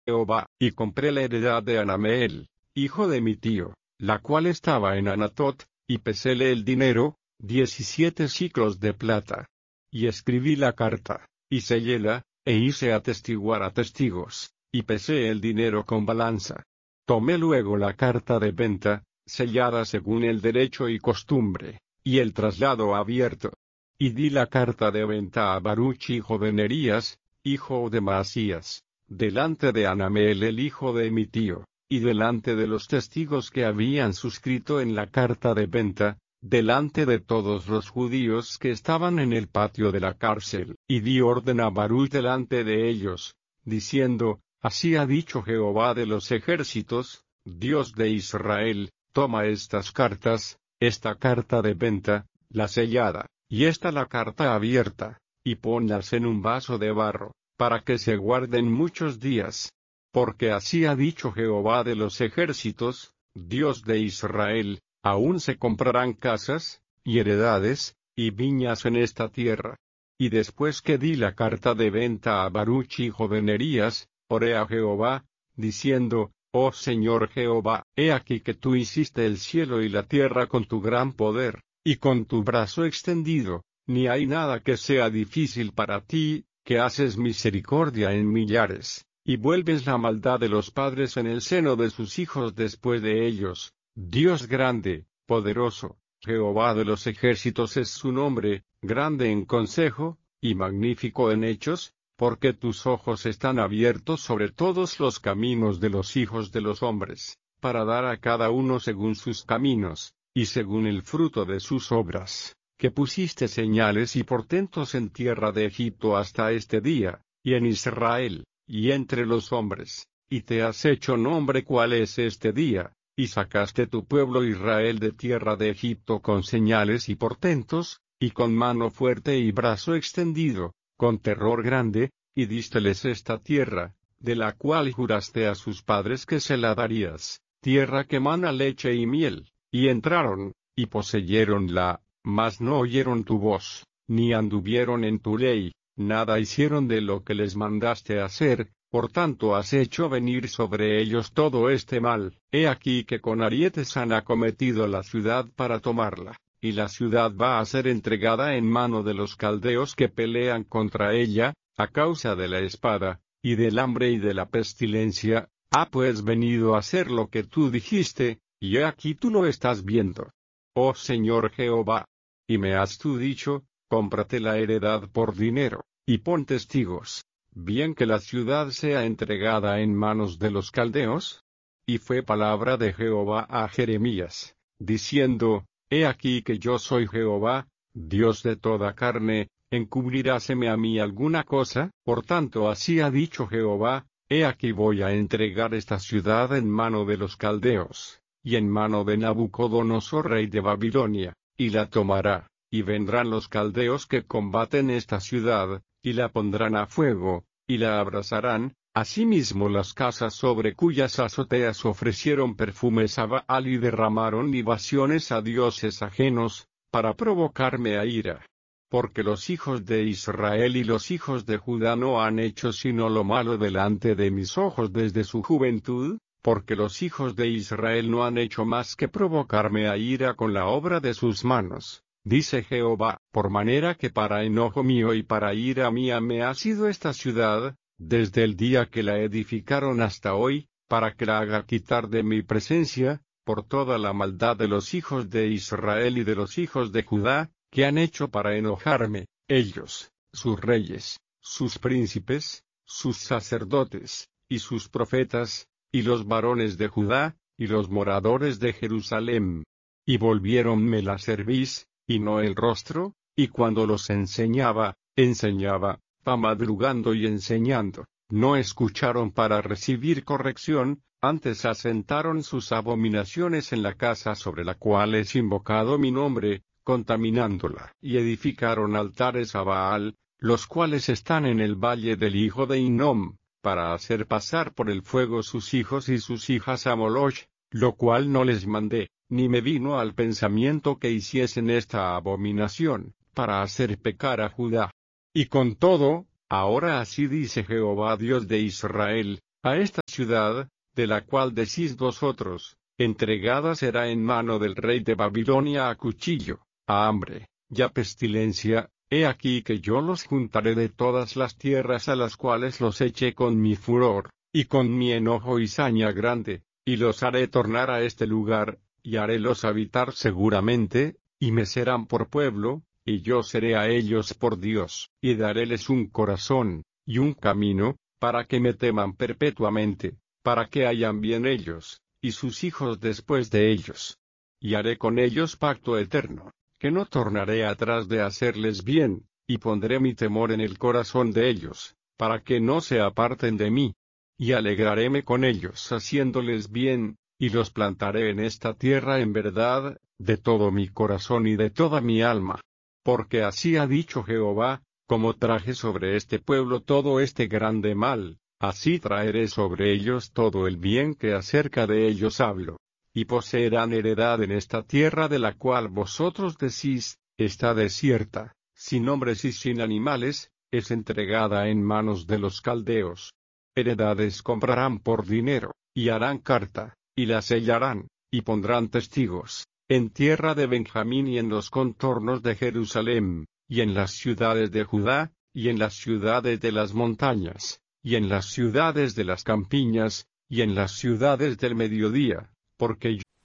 Jehová, y compré la heredad de Hanameel, hijo de mi tío, la cual estaba en Anatot, y peséle el dinero, 17 siclos de plata. Y escribí la carta, y selléla, e hice atestiguar a testigos, y pesé el dinero con balanza. Tomé luego la carta de venta, sellada según el derecho y costumbre, y el traslado abierto. Y di la carta de venta a Baruch hijo de Nerías, hijo de Maasías, delante de Hanameel el hijo de mi tío, y delante de los testigos que habían suscrito en la carta de venta, delante de todos los judíos que estaban en el patio de la cárcel, y di orden a Baruch delante de ellos, diciendo, así ha dicho Jehová de los ejércitos, Dios de Israel, toma estas cartas, esta carta de venta, la sellada, y esta la carta abierta, y ponlas en un vaso de barro, para que se guarden muchos días. Porque así ha dicho Jehová de los ejércitos, Dios de Israel, aún se comprarán casas, y heredades, y viñas en esta tierra. Y después que di la carta de venta a Baruch hijo de Nerías, oré a Jehová, diciendo, oh Señor Jehová, he aquí que tú hiciste el cielo y la tierra con tu gran poder, y con tu brazo extendido, ni hay nada que sea difícil para ti, que haces misericordia en millares, y vuelves la maldad de los padres en el seno de sus hijos después de ellos. Dios grande, poderoso, Jehová de los ejércitos es su nombre, grande en consejo, y magnífico en hechos, porque tus ojos están abiertos sobre todos los caminos de los hijos de los hombres, para dar a cada uno según sus caminos, y según el fruto de sus obras, que pusiste señales y portentos en tierra de Egipto hasta este día, y en Israel, y entre los hombres, y te has hecho nombre cuál es este día, y sacaste tu pueblo Israel de tierra de Egipto con señales y portentos, y con mano fuerte y brazo extendido, con terror grande, y dísteles esta tierra, de la cual juraste a sus padres que se la darías, tierra que mana leche y miel, y entraron, y poseyeronla, mas no oyeron tu voz, ni anduvieron en tu ley, nada hicieron de lo que les mandaste hacer, por tanto has hecho venir sobre ellos todo este mal. He aquí que con arietes han acometido la ciudad para tomarla, y la ciudad va a ser entregada en mano de los caldeos que pelean contra ella, a causa de la espada, y del hambre y de la pestilencia. Ha pues venido a ser lo que tú dijiste, y he aquí tú lo estás viendo. Oh Señor Jehová. Y me has tú dicho, cómprate la heredad por dinero, y pon testigos, bien que la ciudad sea entregada en manos de los caldeos. Y fue palabra de Jehová a Jeremías, diciendo, he aquí que yo soy Jehová, Dios de toda carne, ¿encubriráseme a mí alguna cosa? Por tanto así ha dicho Jehová, he aquí voy a entregar esta ciudad en mano de los caldeos, y en mano de Nabucodonosor rey de Babilonia, y la tomará, y vendrán los caldeos que combaten esta ciudad, y la pondrán a fuego, y la abrasarán. Asimismo las casas sobre cuyas azoteas ofrecieron perfumes a Baal y derramaron libaciones a dioses ajenos, para provocarme a ira. Porque los hijos de Israel y los hijos de Judá no han hecho sino lo malo delante de mis ojos desde su juventud, porque los hijos de Israel no han hecho más que provocarme a ira con la obra de sus manos, dice Jehová, por manera que para enojo mío y para ira mía me ha sido esta ciudad, desde el día que la edificaron hasta hoy, para que la haga quitar de mi presencia, por toda la maldad de los hijos de Israel y de los hijos de Judá, que han hecho para enojarme, ellos, sus reyes, sus príncipes, sus sacerdotes, y sus profetas, y los varones de Judá, y los moradores de Jerusalem. Y volviéronme la cerviz, y no el rostro, y cuando los enseñaba, pa madrugando y enseñando, no escucharon para recibir corrección, antes asentaron sus abominaciones en la casa sobre la cual es invocado mi nombre, contaminándola, y edificaron altares a Baal, los cuales están en el valle del hijo de Hinnom, para hacer pasar por el fuego sus hijos y sus hijas a Moloch, lo cual no les mandé, ni me vino al pensamiento que hiciesen esta abominación, para hacer pecar a Judá. Y con todo, ahora así dice Jehová Dios de Israel, A esta ciudad, de la cual decís vosotros, entregada será en mano del rey de Babilonia a cuchillo, a hambre, y a pestilencia. He aquí que yo los juntaré de todas las tierras a las cuales los eché con mi furor, y con mi enojo y saña grande, y los haré tornar a este lugar, y harélos habitar seguramente, y me serán por pueblo, y yo seré a ellos por Dios, y daréles un corazón, y un camino, para que me teman perpetuamente, para que hayan bien ellos, y sus hijos después de ellos. Y haré con ellos pacto eterno, que no tornaré atrás de hacerles bien, y pondré mi temor en el corazón de ellos, para que no se aparten de mí. Y alegraréme con ellos haciéndoles bien, y los plantaré en esta tierra en verdad, de todo mi corazón y de toda mi alma. Porque así ha dicho Jehová, como traje sobre este pueblo todo este grande mal, así traeré sobre ellos todo el bien que acerca de ellos hablo. Y poseerán heredad en esta tierra de la cual vosotros decís, está desierta, sin hombres y sin animales, es entregada en manos de los caldeos. Heredades comprarán por dinero, y harán carta, y la sellarán, y pondrán testigos, en tierra de Benjamín y en los contornos de Jerusalem, y en las ciudades de Judá, y en las ciudades de las montañas, y en las ciudades de las campiñas, y en las ciudades del mediodía, porque